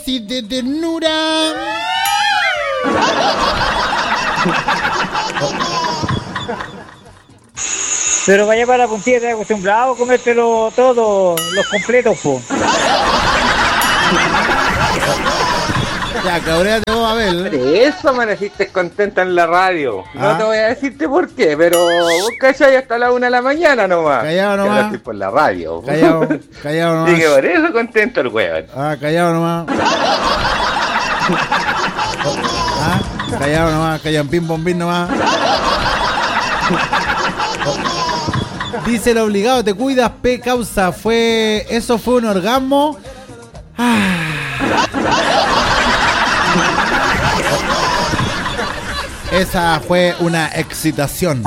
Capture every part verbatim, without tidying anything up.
dosis de ternura. Pero vaya para la puntilla, te has acostumbrado a comértelo todo, los completos, po. Ya, cabréate vos, a ver. Eso amaneciste contenta en la radio. No ¿Ah? te voy a decirte por qué, pero vos callás hasta la una de la mañana nomás. Callado nomás. Que ahora estoy por la radio. Callado, callado nomás. Así que por eso contento el weón. Ah, callado nomás. Ah, callado nomás, callan pim bombín nomás. Dice el obligado, te cuidas, P causa. Fue. Eso fue un orgasmo. Ah. Esa fue una excitación.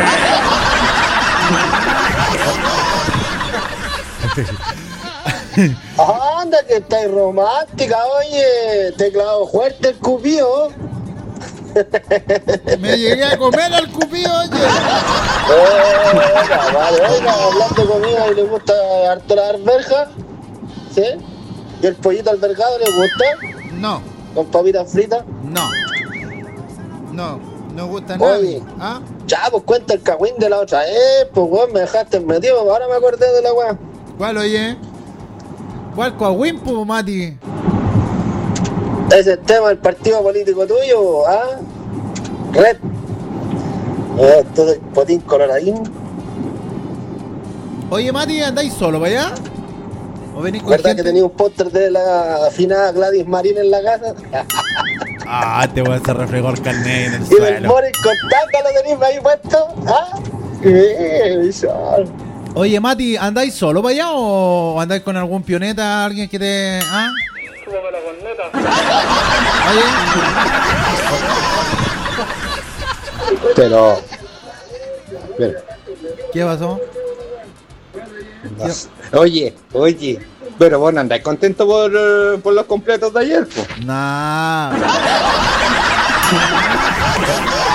Anda, que estáis romántica, oye. Teclado fuerte el cupido. Me llegué a comer al cupido, oye. Oiga, vale, oiga, hablando de comida y le gusta harto la arveja. ¿Sí? ¿Y el pollito albergado le gusta? No, ¿Con papitas fritas? no. No, no gusta Oye. nadie. ¿Ah? Ya, pues cuenta el cagüín de la otra vez, pues weón, me dejaste metido, ahora me acordé de la weá. ¿Cuál, oye? ¿Cuál coahuimpo, Mati? Ese es el tema del partido político tuyo, ¿ah? Red. Eh, todo el potín coloradín. Oye, Mati, ¿andáis solo para allá? ¿O venís con ¿Verdad gente? que tenía un póster de la afinada Gladys Marín en la casa? Ah, te voy a hacer reflejar carnet en el Y el suelo. Morris con tanga lo tenéis ahí puesto, ¿ah? Eh, visual. Oye, Mati, ¿andáis solo para allá o andáis con algún pioneta, alguien que te... ¿Ah? Súbame la corneta. Oye, Pero... Mira. ¿qué pasó? Oye, oye. Pero vos no andás contento por, eh, por los completos de ayer, po. Nah.